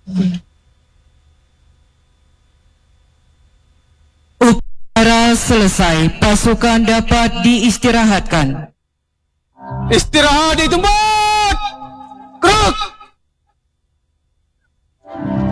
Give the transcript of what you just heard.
Upacara selesai, pasukan dapat diistirahatkan. Istirahat di tempat. Gerak.